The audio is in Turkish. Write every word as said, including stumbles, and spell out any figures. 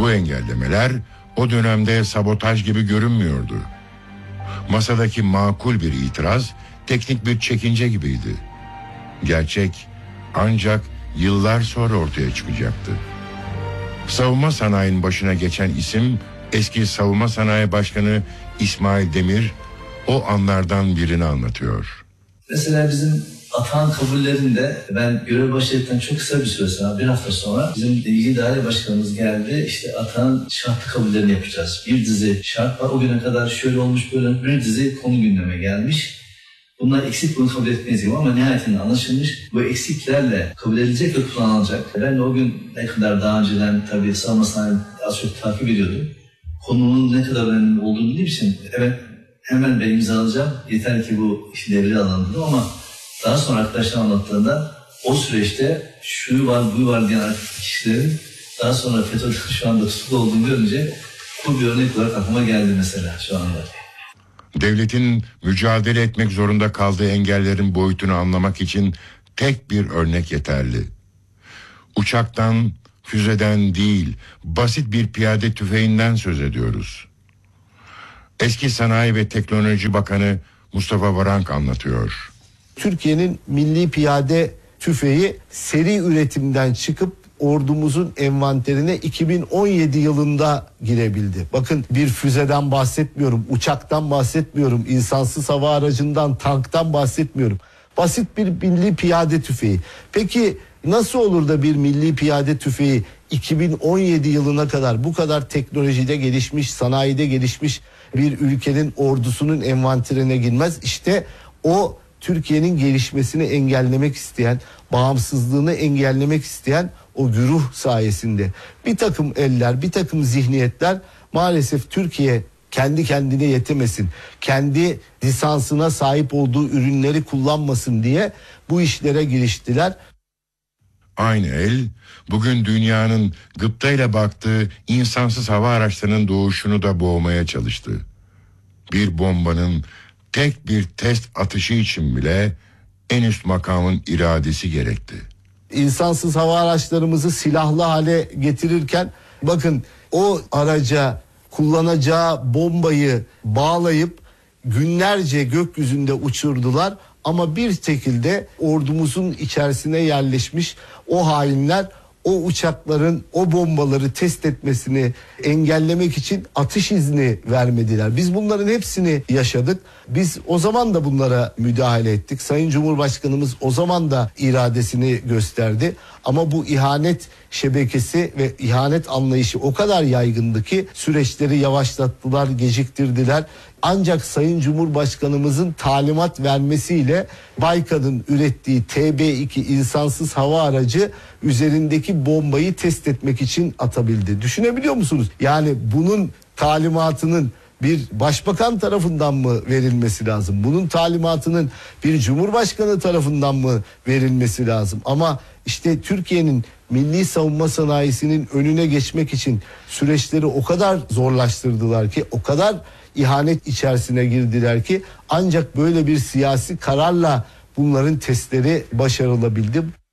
Bu engellemeler o dönemde sabotaj gibi görünmüyordu. Masadaki makul bir itiraz, teknik bir çekince gibiydi. Gerçek ancak yıllar sonra ortaya çıkacaktı. Savunma sanayinin başına geçen isim eski Savunma Sanayi Başkanı İsmail Demir o anlardan birini anlatıyor. Mesela bizim Atahan kabullerinde ben görev başladıktan çok kısa bir süre sonra, bir hafta sonra bizim ilgili daire başkanımız geldi. İşte Atahan şartlı kabullerini yapacağız. Bir dizi şart var. O güne kadar şöyle olmuş, böyle bir dizi konu gündeme gelmiş. Bunlar eksik, bunu kabul etmeyiz gibi ama nihayetinde anlaşılmış. Bu eksiklerle kabul edilecek ve kullanılacak. Ben de o gün ne kadar daha önceden tabii savunma sanayini az çok takip ediyordum. Konunun ne kadar önemli olduğunu bildiğim için evet hemen ben imzalayacağım. Yeter ki bu işi devreye alındı ama daha sonra arkadaşlar anlattığında o süreçte şu var bu var diyen kişilerin daha sonra FETÖ'de şu anda tutuklu olduğunu görünce bu bir örnek olarak aklıma geldi mesela şu anda. Devletin mücadele etmek zorunda kaldığı engellerin boyutunu anlamak için tek bir örnek yeterli. Uçaktan, füzeden değil, basit bir piyade tüfeğinden söz ediyoruz. Eski Sanayi ve Teknoloji Bakanı Mustafa Varank anlatıyor. Türkiye'nin milli piyade tüfeği seri üretimden çıkıp ordumuzun envanterine iki bin on yedi yılında girebildi. Bakın bir füzeden bahsetmiyorum, uçaktan bahsetmiyorum, insansız hava aracından, tanktan bahsetmiyorum. Basit bir milli piyade tüfeği. Peki nasıl olur da bir milli piyade tüfeği iki bin on yedi yılına kadar bu kadar teknolojide gelişmiş, sanayide gelişmiş bir ülkenin ordusunun envanterine girmez? İşte o Türkiye'nin gelişmesini engellemek isteyen, bağımsızlığını engellemek isteyen o güruh sayesinde bir takım eller, bir takım zihniyetler maalesef Türkiye kendi kendine yetemesin, kendi lisansına sahip olduğu ürünleri kullanmasın diye bu işlere giriştiler. Aynı el bugün dünyanın gıptayla baktığı insansız hava araçlarının doğuşunu da boğmaya çalıştı. Bir bombanın tek bir test atışı için bile en üst makamın iradesi gerekti. İnsansız hava araçlarımızı silahlı hale getirirken bakın o araca kullanacağı bombayı bağlayıp günlerce gökyüzünde uçurdular ama bir şekilde ordumuzun içerisine yerleşmiş o hainler o uçakların o bombaları test etmesini engellemek için atış izni vermediler. Biz bunların hepsini yaşadık. Biz o zaman da bunlara müdahale ettik. Sayın Cumhurbaşkanımız o zaman da iradesini gösterdi. Ama bu ihanet şebekesi ve ihanet anlayışı o kadar yaygındı ki süreçleri yavaşlattılar, geciktirdiler. Ancak Sayın Cumhurbaşkanımızın talimat vermesiyle Baykar'ın ürettiği T B iki insansız hava aracı üzerindeki bombayı test etmek için atabildi. Düşünebiliyor musunuz? Yani bunun talimatının bir başbakan tarafından mı verilmesi lazım? Bunun talimatının bir cumhurbaşkanı tarafından mı verilmesi lazım? Ama işte Türkiye'nin milli savunma sanayisinin önüne geçmek için süreçleri o kadar zorlaştırdılar ki, o kadar ihanet içerisine girdiler ki ancak böyle bir siyasi kararla bunların testleri başarılabildi.